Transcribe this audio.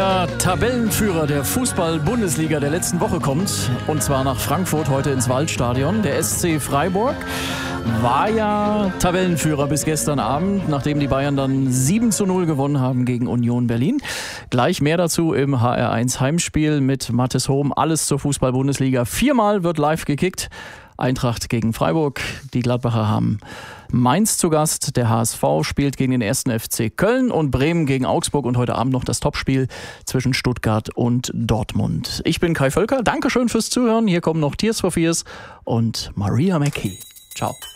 Der Tabellenführer der Fußball-Bundesliga der letzten Woche kommt, und zwar nach Frankfurt, heute ins Waldstadion. Der SC Freiburg war ja Tabellenführer bis gestern Abend, nachdem die Bayern dann 7:0 gewonnen haben gegen Union Berlin. Gleich mehr dazu im HR1 Heimspiel mit Mathis Hohm. Alles zur Fußball-Bundesliga. 4-mal wird live gekickt. Eintracht gegen Freiburg. Die Gladbacher haben Mainz zu Gast. Der HSV spielt gegen den 1. FC Köln und Bremen gegen Augsburg. Und heute Abend noch das Topspiel zwischen Stuttgart und Dortmund. Ich bin Kai Völker. Dankeschön fürs Zuhören. Hier kommen noch Tears for Fears und Maria McKee. Ciao.